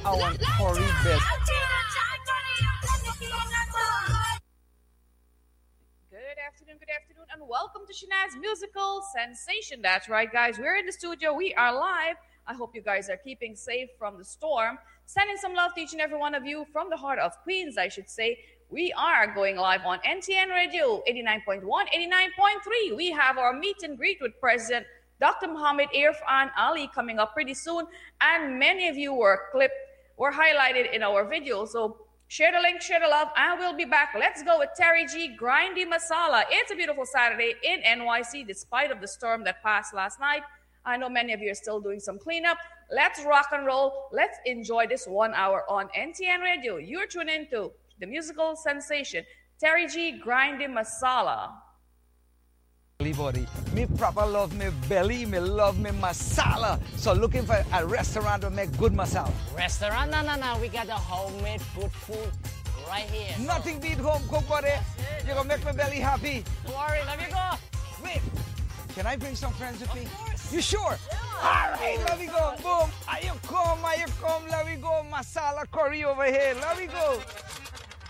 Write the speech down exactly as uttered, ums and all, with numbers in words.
our curry best. Good afternoon, good afternoon, and welcome to Shanaz Musical Sensation. That's right, guys. We're in the studio. We are live. I hope you guys are keeping safe from the storm. Sending some love to each and every one of you from the heart of Queens, I should say. We are going live on N T N Radio eighty-nine point one, eighty-nine point three. We have our meet and greet with President Doctor Muhammad Irfan Ali coming up pretty soon. And many of you were clipped, were highlighted in our video. So share the link, share the love, and we'll be back. Let's go with Terry G, Grindy Masala. It's a beautiful Saturday in N Y C, despite of the storm that passed last night. I know many of you are still doing some cleanup. Let's rock and roll. Let's enjoy this one hour on N T N Radio. You're tuned into the musical sensation, Terry G, Grindy Masala. Body. Me proper love me belly, me love me masala. So looking for a restaurant to make good masala. Restaurant? No, no, no. We got the homemade good food right here. Nothing beat home cook, buddy. You're gonna make my belly happy. Don't worry, let me go. Wait, can I bring some friends with of me? Course. You sure? Yeah. All right, let me go. Boom. Are you come? Are you come? Let me go. Masala curry over here. Let me go.